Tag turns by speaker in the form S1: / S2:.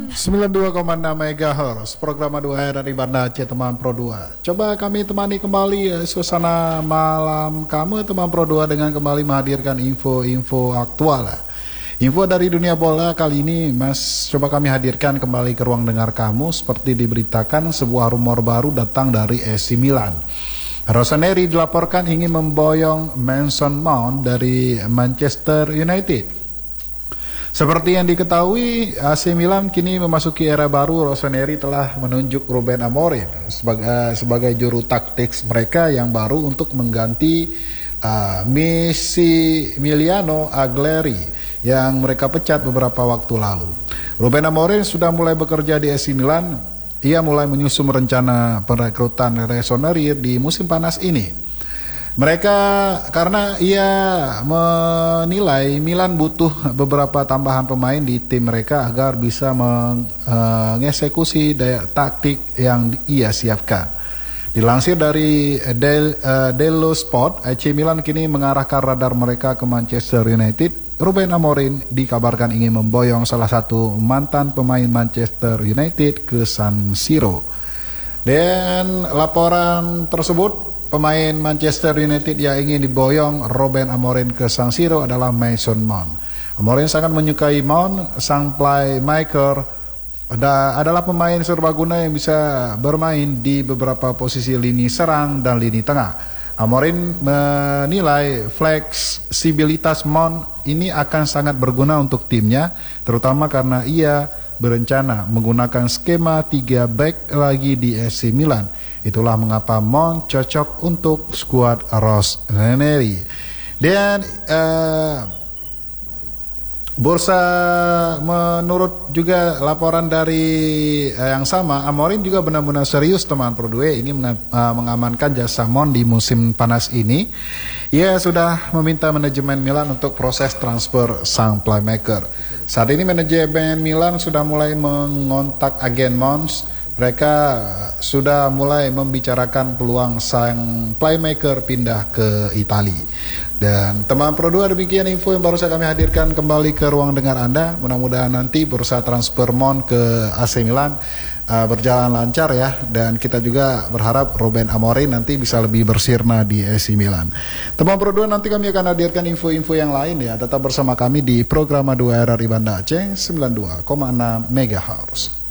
S1: 92,6 MHz, program 2 dari Banda Aceh Teman Pro 2. Coba kami temani kembali suasana malam kamu Teman Pro 2 dengan kembali menghadirkan info-info aktual. Info dari dunia bola kali ini Mas coba kami hadirkan kembali ke ruang dengar kamu. Seperti diberitakan sebuah rumor baru datang dari AC Milan. Rossoneri dilaporkan ingin memboyong Mason Mount dari Manchester United. Seperti yang diketahui, AC Milan kini memasuki era baru. Rossoneri telah menunjuk Ruben Amorim sebagai juru taktik mereka yang baru untuk mengganti Massimiliano Allegri yang mereka pecat beberapa waktu lalu. Ruben Amorim sudah mulai bekerja di AC Milan. Ia mulai menyusun rencana perekrutan Rossoneri di musim panas ini. Mereka karena ia menilai Milan butuh beberapa tambahan pemain di tim mereka agar bisa mengeksekusi daya taktik yang ia siapkan. Dilansir dari Dello Sport, AC Milan kini mengarahkan radar mereka ke Manchester United. Ruben Amorim dikabarkan ingin memboyong salah satu mantan pemain Manchester United ke San Siro. Dan laporan tersebut, pemain Manchester United yang ingin diboyong Ruben Amorim ke San Siro adalah Mason Mount. Amorim sangat menyukai Mount, sang playmaker adalah pemain serbaguna yang bisa bermain di beberapa posisi lini serang dan lini tengah. Amorim menilai fleksibilitas Mount ini akan sangat berguna untuk timnya, terutama karena ia berencana menggunakan skema 3 back lagi di AC Milan. Itulah mengapa Mount cocok untuk skuad Rossoneri. Dan bursa menurut juga laporan dari yang sama, Amorim juga benar-benar serius Teman Pro 2 ini mengamankan jasa Mount di musim panas ini. Ia sudah meminta manajemen Milan untuk proses transfer sang playmaker. Saat ini manajemen Milan sudah mulai mengontak agen Mount. Mereka sudah mulai membicarakan peluang sang playmaker pindah ke Italia. Dan Teman Pro 2, demikian info yang baru saya kami hadirkan kembali ke ruang dengar Anda. Mudah-mudahan nanti bursa transfer Mount ke AC Milan berjalan lancar ya. Dan kita juga berharap Ruben Amorim nanti bisa lebih bersirna di AC Milan. Teman Pro 2, nanti kami akan hadirkan info-info yang lain ya. Tetap bersama kami di program 2 RRI Banda Aceh 92,6 MHz.